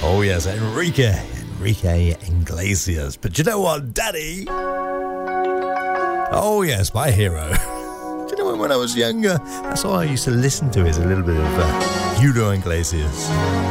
Oh yes, Enrique Iglesias. But you know what, Daddy? Oh yes, my hero. Do you know when I was younger, that's all I used to listen to is a little bit of Julio Iglesias.